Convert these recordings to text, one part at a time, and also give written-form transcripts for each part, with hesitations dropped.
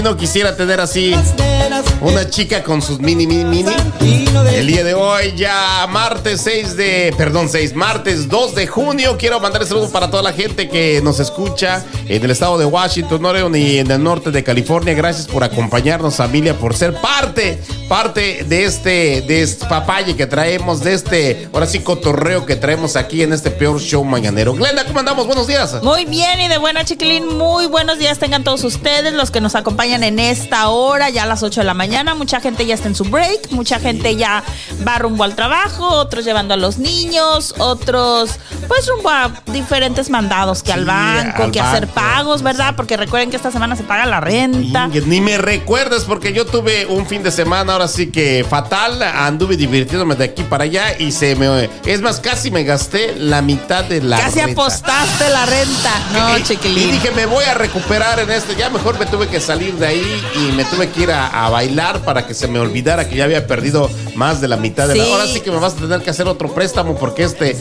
No quisiera tener así una chica con sus mini. El día de hoy, ya martes 2 de junio, quiero mandar saludos para toda la gente que nos escucha en el estado de Washington, Oregon y en el norte de California. Gracias por acompañarnos, familia, por ser parte de este papaye que traemos, ahora sí, cotorreo que traemos aquí en este peor show mañanero. Glenda, ¿cómo andamos? Buenos días. Muy bien y de buena, chiquilín. Muy buenos días tengan todos ustedes, los que nos acompañan en esta hora, ya a las 8 de la mañana. Mucha gente ya está en su break, mucha gente ya va rumbo al trabajo, otros llevando a los niños, otros pues rumbo a diferentes mandados, que al banco, hacer pagos, ¿verdad? Porque recuerden que esta semana se paga la renta. Ni me recuerdes, porque yo tuve un fin de semana, ahora sí que fatal, anduve divirtiéndome de aquí para allá y es más, casi me gasté la mitad de la Casi renta. Apostaste la renta. No, chiquilín. Y dije, me voy a recuperar en ya mejor me tuve que salir de ahí y me tuve que ir a bailar para que se me olvidara que ya había perdido más de la mitad de la... Ahora sí que me vas a tener que hacer otro préstamo porque este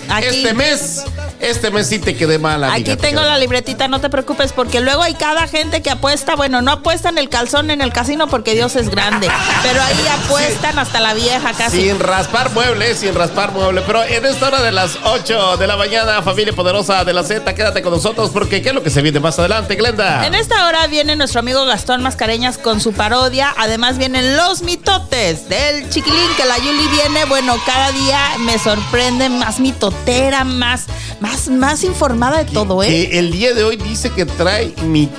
mes sí te quedé mal, amiga. Aquí tengo la libretita, no te preocupes, porque luego hay cada gente que apuesta, bueno, no apuestan el calzón en el casino porque Dios es grande, pero ahí apuestan hasta la vieja casi. Sin raspar mueble, pero en esta hora de las 8 de la mañana, familia poderosa de la Z, quédate con nosotros porque ¿qué es lo que se viene más adelante, Glenda? En esta hora viene nuestro amigo Gastón Mascareñas con su parodia, además vienen los mitotes del chiquilín, que la Yuli viene, bueno, cada día me sorprende, más mitotera, más informada de todo, ¿eh? Que el día de hoy dice que trae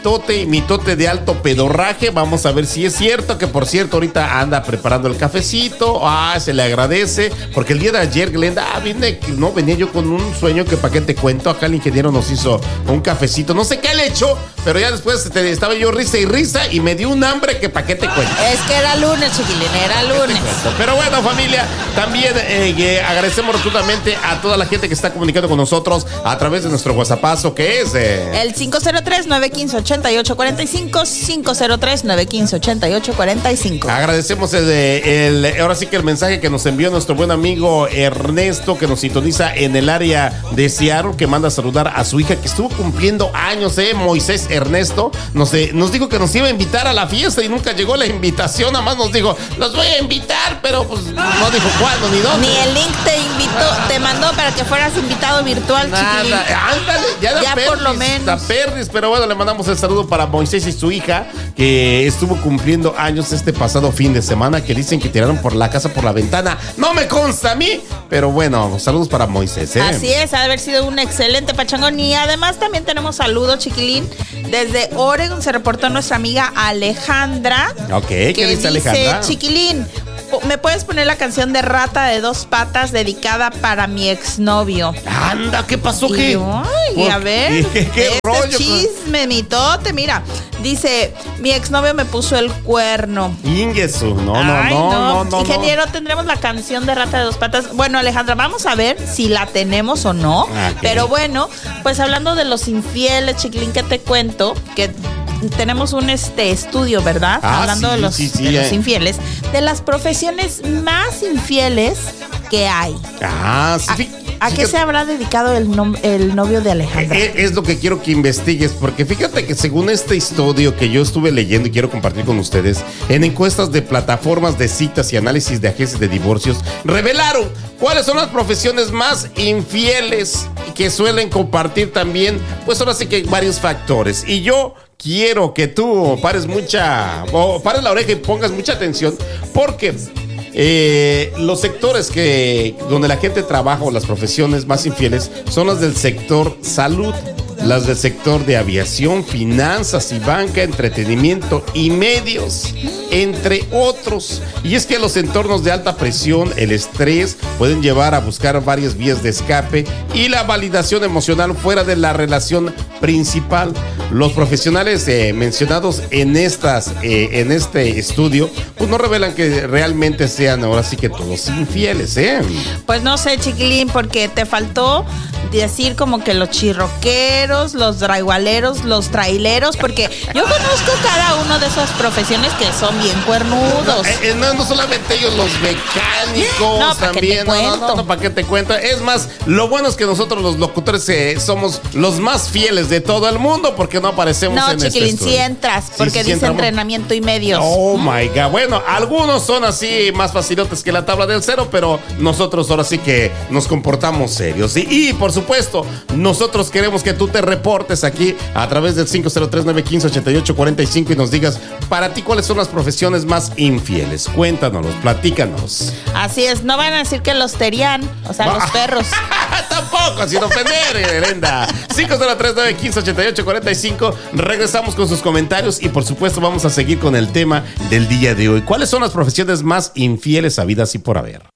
mitote de alto pedorraje. Vamos a ver si es cierto, que por cierto ahorita anda preparando el cafecito. Se le agradece, porque el día de ayer, Glenda, venía yo con un sueño que para qué te cuento. Acá el ingeniero nos hizo un cafecito, no sé qué le echó, pero ya después estaba yo risa y me dio un hambre que para qué te cuento. Es que era lunes, chiquilín, era lunes. Pero bueno, familia, también agradecemos rotundamente a toda la gente que está comunicando con nosotros a través de nuestro WhatsAppazo, que es el 503-915-8845, 503-915-8845. Agradecemos ahora sí que el mensaje que nos envió nuestro buen amigo Ernesto, que nos sintoniza en el área de Seattle, que manda a saludar a su hija que estuvo cumpliendo años, Moisés Ernesto. Nos dijo que nos iba a invitar a la fiesta y nunca llegó la invitación, nada más nos dijo, los voy a invitar, pero pues no dijo cuándo ni dónde. Ni el link te invitó, te mandó para que fueras invitado virtual, chiquilín. Ándale, ya por lo menos. Da perdis, pero bueno, le mandamos el saludo para Moisés y su hija, que estuvo cumpliendo años este pasado fin de semana, que dicen que tiraron por la casa por la ventana. No me consta a mí, pero bueno, saludos para Moisés, Así es, ha de haber sido un excelente pachangón. Y además también tenemos saludos, chiquilín. Desde Oregon se reportó nuestra amiga Alejandra. Ok, ¿qué dice Alejandra? Chiquilín, ¿me puedes poner la canción de Rata de Dos Patas dedicada para mi exnovio? Anda, ¿qué pasó? ¿Qué? Y a ver, ¿Qué rollo? Chisme, mitote, mira. Dice, mi exnovio me puso el cuerno. Ingesu, no. Ingeniero, tendremos la canción de Rata de Dos Patas. Bueno, Alejandra, vamos a ver si la tenemos o no. Okay. Pero bueno, pues hablando de los infieles, chiquilín, que te cuento que tenemos un estudio, ¿verdad? Hablando de los infieles, de las profesiones más infieles que hay. Sí. ¿A qué se habrá dedicado el novio de Alejandra? Es lo que quiero que investigues, porque fíjate que según este estudio que yo estuve leyendo y quiero compartir con ustedes, en encuestas de plataformas de citas y análisis de agencias de divorcios, revelaron cuáles son las profesiones más infieles que suelen compartir también, pues ahora sí que varios factores. Y yo quiero que tú pares la oreja y pongas mucha atención, porque los sectores donde la gente trabaja, o las profesiones más infieles, son las del sector salud, las del sector de aviación, finanzas y banca, entretenimiento y medios, entre otros. Y es que los entornos de alta presión, el estrés, pueden llevar a buscar varias vías de escape y la validación emocional fuera de la relación principal. Los profesionales mencionados en este estudio, pues no revelan que realmente sean ahora sí que todos infieles, Pues no sé, chiquilín, porque te faltó decir como que los chirroqueros, los draigualeros, los traileros, porque yo conozco cada uno de esas profesiones que son bien cuernudos. No solamente ellos, los mecánicos también. No, ¿para qué te cuento? Es más, lo bueno es que nosotros los locutores somos los más fieles de todo el mundo, porque no aparecemos No, en este chiquilín, estudio. sí entras, porque sí dice entramos. entrenamiento y medios. Oh my God. Bueno, algunos son así más facilotes que la tabla del cero, pero nosotros ahora sí que nos comportamos serios. Y por supuesto, nosotros queremos que tú te reportes aquí a través del 503-915-8845 y nos digas para ti cuáles son las profesiones más infieles. Cuéntanos, platícanos. Así es, no van a decir que los terían, o sea, los perros. Tampoco, sin ofender, Elenda. 503-915-8845. Regresamos con sus comentarios y por supuesto vamos a seguir con el tema del día de hoy. ¿Cuáles son las profesiones más infieles habidas y por haber?